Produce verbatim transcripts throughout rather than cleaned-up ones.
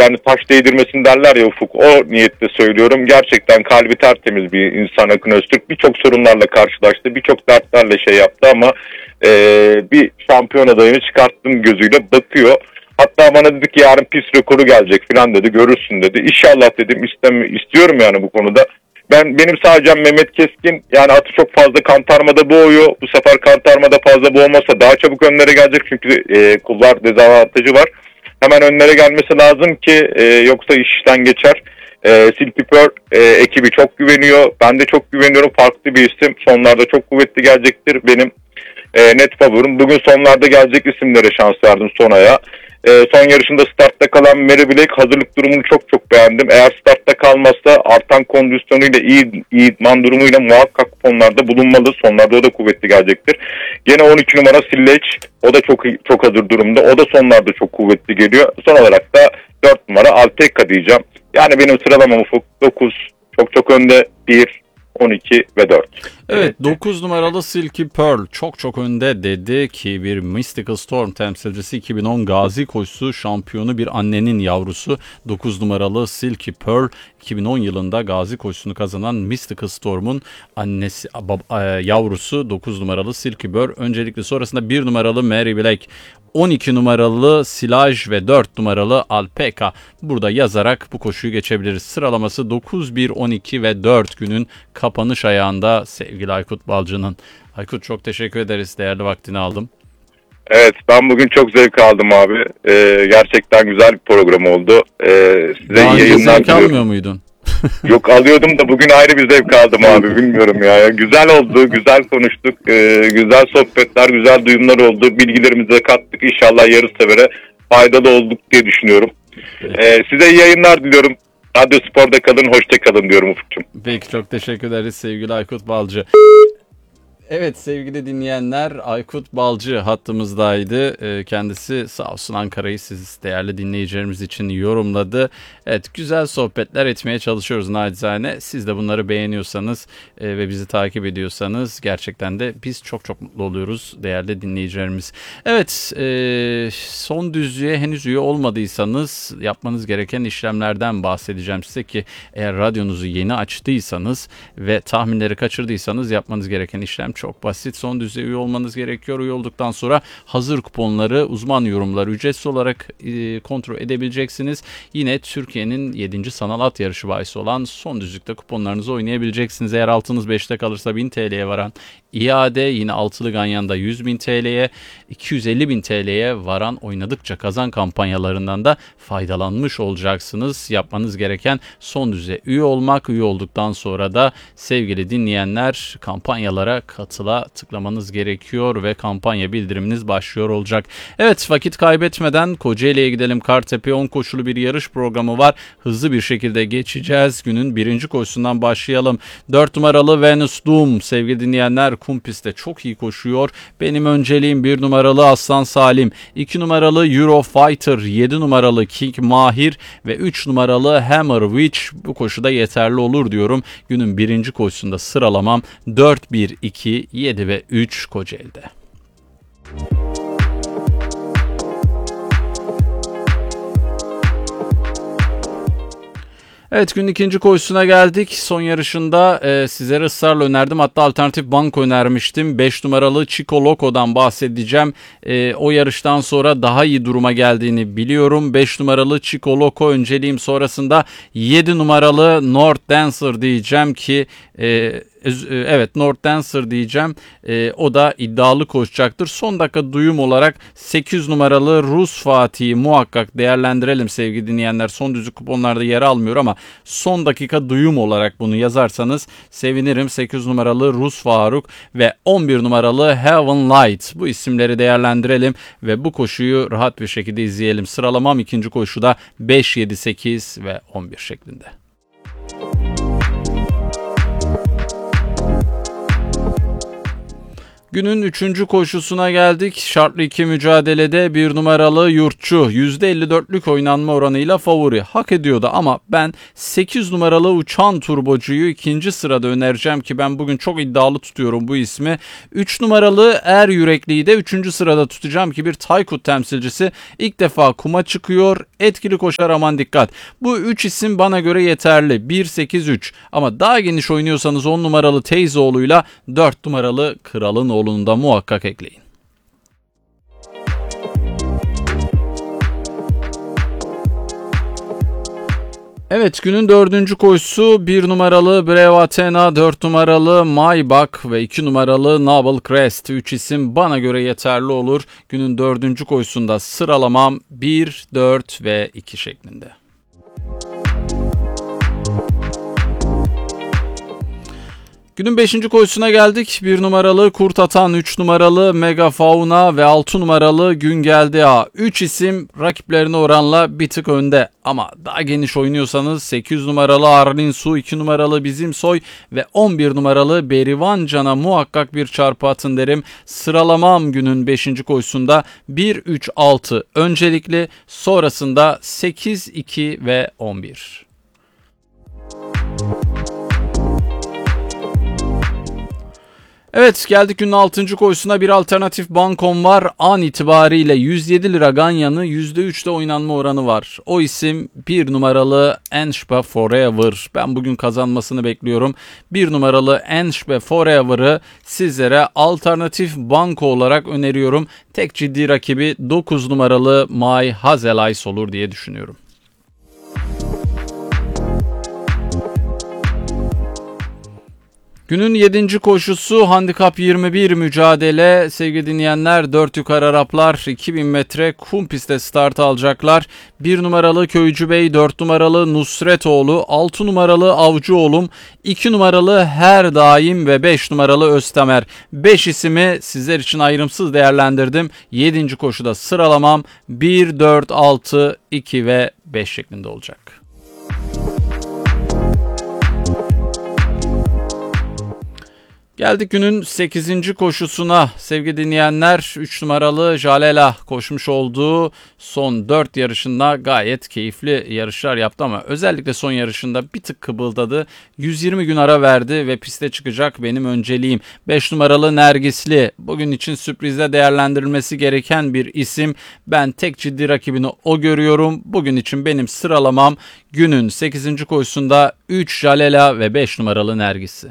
yani taş değdirmesin derler ya Ufuk, o niyetle söylüyorum. Gerçekten kalbi tertemiz bir insan Akın Öztürk. Birçok sorunlarla karşılaştı, birçok dertlerle şey yaptı ama e, bir şampiyon adayını çıkarttım gözüyle bakıyor. Hatta bana dedi ki yarın pist rekoru gelecek falan dedi, görürsün dedi. İnşallah dedim, istemi istiyorum yani bu konuda. Ben benim sadece Mehmet Keskin, yani atı çok fazla kantarmada boğuyor. Bu sefer kantarmada fazla boğmasa daha çabuk önlere gelecek çünkü e, kulvar dezavantajı var. Hemen önlere gelmesi lazım ki e, yoksa iş işten geçer. E, Silky Pearl e, ekibi çok güveniyor. Ben de çok güveniyorum. Farklı bir isim. Sonlarda çok kuvvetli gelecektir. Benim e, net favorim. Bugün sonlarda gelecek isimlere şans verdim Sona'ya. E, son yarışında startta kalan Mary Blake, hazırlık durumunu çok çok beğendim. Eğer startta kalmazsa artan kondisyonuyla, iyi, iyi idman durumuyla muhakkak kuponlarda bulunmalı. Sonlarda o da kuvvetli gelecektir. Yine on iki numara Sillage, o da çok çok hazır durumda. O da sonlarda çok kuvvetli geliyor. Son olarak da dört numara Alteca diyeceğim. Yani benim sıralamam Ufuk dokuz çok çok önde, bir, on iki ve dört. Evet, dokuz numaralı Silky Pearl çok çok önde dedi ki bir Mystical Storm temsilcisi, iki bin on Gazi koşusu şampiyonu bir annenin yavrusu. dokuz numaralı Silky Pearl iki bin on yılında Gazi koşusunu kazanan Mystical Storm'un annesi baba, yavrusu dokuz numaralı Silky Pearl. Öncelikle sonrasında bir numaralı Mary Blake, on iki numaralı Silage ve dört numaralı Alteca. Burada yazarak bu koşuyu geçebiliriz. Sıralaması dokuz, bir, on iki ve dört günün kapanış ayağında sevgili Aykut Balcı'nın. Aykut, çok teşekkür ederiz. Değerli vaktini aldım. Evet, ben bugün çok zevk aldım abi. Ee, gerçekten güzel bir program oldu. Ee, size Daha iyi önce yayınlar zevk diliyorum. almıyor muydun? Yok, alıyordum da bugün ayrı bir zevk aldım abi, bilmiyorum ya. Güzel oldu, güzel konuştuk, ee, güzel sohbetler, güzel duyumlar oldu. Bilgilerimizi de kattık. İnşallah yarışsevere faydalı olduk diye düşünüyorum. Ee, size iyi yayınlar diliyorum. Radyo Spor'da kalın, hoşça kalın diyorum Ufuk'cum. Peki, çok teşekkür ederiz sevgili Aykut Balcı. Evet sevgili dinleyenler, Aykut Balcı hattımızdaydı. Kendisi sağ olsun Ankara'yı siz değerli dinleyicilerimiz için yorumladı. Evet, güzel sohbetler etmeye çalışıyoruz nacizane. Siz de bunları beğeniyorsanız ve bizi takip ediyorsanız gerçekten de biz çok çok mutlu oluyoruz değerli dinleyicilerimiz. Evet, son düzlüğe henüz üye olmadıysanız yapmanız gereken işlemlerden bahsedeceğim size ki eğer radyonuzu yeni açtıysanız ve tahminleri kaçırdıysanız yapmanız gereken işlem çok basit. Son düzey üye olmanız gerekiyor. Üye olduktan sonra hazır kuponları, uzman yorumları ücretsiz olarak e, kontrol edebileceksiniz. Yine Türkiye'nin yedinci sanal at yarışı bahisi olan son düzlükte kuponlarınızı oynayabileceksiniz. Eğer altınız beşte kalırsa bin T L'ye varan iade, yine altılı ganyanda yüz bin T L'ye, iki yüz elli bin T L'ye varan oynadıkça kazan kampanyalarından da faydalanmış olacaksınız. Yapmanız gereken son düzey üye olmak. Üye olduktan sonra da sevgili dinleyenler kampanyalara katıla tıklamanız gerekiyor ve kampanya bildiriminiz başlıyor olacak. Evet, vakit kaybetmeden Kocaeli'ye gidelim. Kartepe on koşulu bir yarış programı var. Hızlı bir şekilde geçeceğiz. Günün birinci koşusundan başlayalım. dört numaralı Venus Doom sevgili dinleyenler kum pistte çok iyi koşuyor. Benim önceliğim bir numaralı Aslan Salim, iki numaralı Eurofighter, yedi numaralı King Mahir ve üç numaralı Hammer Witch bu koşuda yeterli olur diyorum. Günün birinci koşusunda sıralamam dört, bir, iki, yedi ve üç Kocaeli'de. Evet, günün ikinci koşusuna geldik. Son yarışında e, sizlere ısrarla önerdim. Hatta alternatif banko önermiştim. beş numaralı Chico Loco'dan bahsedeceğim. E, o yarıştan sonra daha iyi duruma geldiğini biliyorum. beş numaralı Chico Loco önceliğim, sonrasında yedi numaralı North Dancer diyeceğim ki e, evet North Dancer diyeceğim. E, o da iddialı koşacaktır. Son dakika duyum olarak sekiz numaralı Rus Fatih'i muhakkak değerlendirelim sevgili dinleyenler. Son düzlük kuponlarda yer almıyor ama son dakika duyum olarak bunu yazarsanız sevinirim. sekiz numaralı Rus Faruk ve on bir numaralı Heaven Light, bu isimleri değerlendirelim ve bu koşuyu rahat bir şekilde izleyelim. Sıralamam ikinci koşuda beş, yedi, sekiz ve on bir şeklinde. Günün üçüncü koşusuna geldik. Şartlı iki mücadelede bir numaralı Yurtçu yüzde elli dörtlük oynanma oranıyla favori. Hak ediyordu ama ben sekiz numaralı Uçan Turbocu'yu ikinci sırada önereceğim ki ben bugün çok iddialı tutuyorum bu ismi. üç numaralı Er Yürekli'yi de üçüncü sırada tutacağım ki bir Taykut temsilcisi ilk defa kuma çıkıyor. Etkili koşar, aman dikkat. Bu üç isim bana göre yeterli. bir sekiz üç ama daha geniş oynuyorsanız on numaralı Teyzeoğlu'yla dört numaralı Kralın Oğlu'nu da muhakkak ekleyin. Evet, günün dördüncü koşusu bir numaralı Brave Athena, dört numaralı Maybach ve iki numaralı Noble Crest. üç isim bana göre yeterli olur. Günün dördüncü koşusunda sıralamam bir, dört ve iki şeklinde. Günün beşinci koşusuna geldik. bir numaralı Kurt Atan, üç numaralı Megafauna ve altı numaralı Gün Geldi A. üç isim rakiplerine oranla bir tık önde. Ama daha geniş oynuyorsanız sekiz numaralı Arlin Su, iki numaralı Bizim Soy ve on bir numaralı Berivan Can'a muhakkak bir çarpı atın derim. Sıralamam günün beşinci koşusunda bir, üç, altı öncelikli, sonrasında sekiz, iki ve on bir. Evet, geldik günün altıncı koşusuna. Bir alternatif bankom var. An itibariyle yüz yedi lira ganyanı, yüzde üçte oynanma oranı var. O isim bir numaralı Enschbe Forever. Ben bugün kazanmasını bekliyorum. bir numaralı Enschbe Forever'ı sizlere alternatif banko olarak öneriyorum. Tek ciddi rakibi dokuz numaralı My Hazel Ice olur diye düşünüyorum. Günün yedinci koşusu handikap yirmi bir mücadele. Sevgili dinleyenler, dört yukarı Araplar iki bin metre kum pistte start alacaklar. bir numaralı Köycü Bey, dört numaralı Nusretoğlu, altı numaralı Avcıoğlum, iki numaralı Her Daim ve beş numaralı Öztemer. beş isimi sizler için ayrımsız değerlendirdim. yedinci koşuda sıralamam bir, dört, altı, iki ve beş şeklinde olacak. Geldik günün sekizinci koşusuna. Sevgili dinleyenler, üç numaralı Jalela koşmuş olduğu son dört yarışında gayet keyifli yarışlar yaptı ama özellikle son yarışında bir tık kıbıldadı. yüz yirmi gün ara verdi ve piste çıkacak benim önceliğim. beş numaralı Nergisli, bugün için sürprizle değerlendirilmesi gereken bir isim. Ben tek ciddi rakibini o görüyorum. Bugün için benim sıralamam günün sekizinci koşusunda üç Jalela ve beş numaralı Nergisli.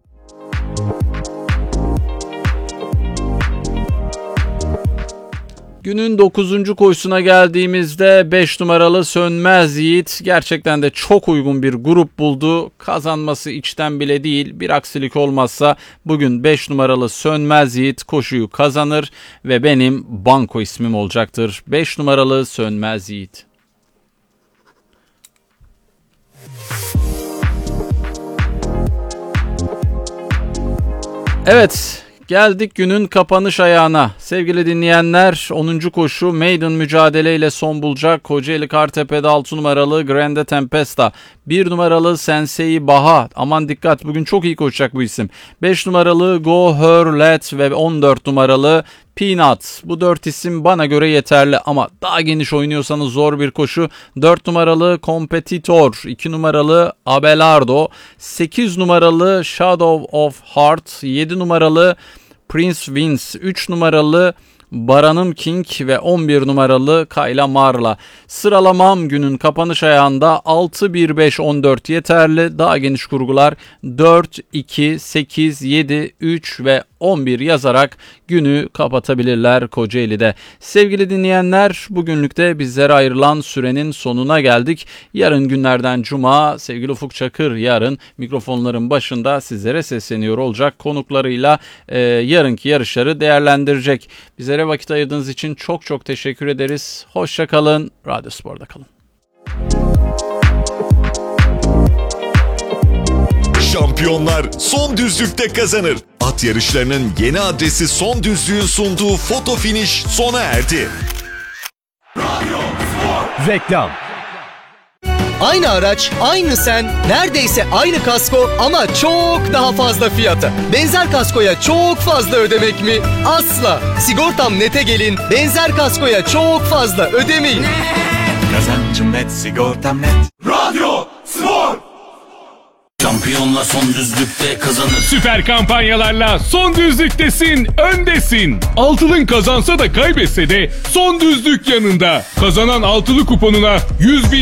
Günün dokuzuncu koşusuna geldiğimizde beş numaralı Sönmez Yiğit gerçekten de çok uygun bir grup buldu. Kazanması içten bile değil. Bir aksilik olmazsa bugün beş numaralı Sönmez Yiğit koşuyu kazanır ve benim banko ismim olacaktır. beş numaralı Sönmez Yiğit. Evet. Geldik günün kapanış ayağına. Sevgili dinleyenler, onuncu koşu maiden mücadeleyle son bulacak. Kocaeli Kartepe'de altı numaralı Grande Tempesta, bir numaralı Sensei Baha. Aman dikkat, bugün çok iyi koşacak bu isim. beş numaralı Go Her Let ve on dört numaralı Peanut. Bu dört isim bana göre yeterli ama daha geniş oynuyorsanız zor bir koşu. dört numaralı Competitor, iki numaralı Abelardo, sekiz numaralı Shadow of Heart, yedi numaralı Prince Vince, üç numaralı Baranım King ve on bir numaralı Kayla Marla. Sıralamam günün kapanış ayağında altı, bir, beş, on dört yeterli. Daha geniş kurgular dört, iki, sekiz, yedi, üç ve on bir yazarak günü kapatabilirler Kocaeli'de. Sevgili dinleyenler, bugünlük de bizlere ayrılan sürenin sonuna geldik. Yarın günlerden Cuma sevgili Ufuk Çakır yarın mikrofonların başında sizlere sesleniyor olacak. Konuklarıyla e, yarınki yarışları değerlendirecek. Bizlere vakit ayırdığınız için çok çok teşekkür ederiz. Hoşça kalın. Radyo Spor'da kalın. Şampiyonlar son düzlükte kazanır. At yarışlarının yeni adresi Son Düzlük'ün sunduğu Foto Finish sona erdi. Radyo Spor. Reklam. Aynı araç, aynı sen, neredeyse aynı kasko ama çok daha fazla fiyata. Benzer kaskoya çok fazla ödemek mi? Asla. Sigortam Net'e gelin, benzer kaskoya çok fazla ödemeyin. Kazancım net, sigortam net. Radyo Spor. Şampiyonla son düzlükte kazanır. Süper kampanyalarla son düzlüktesin, öndesin. Altılın kazansa da kaybetse de son düzlük yanında. Kazanan altılı kuponuna yüz bin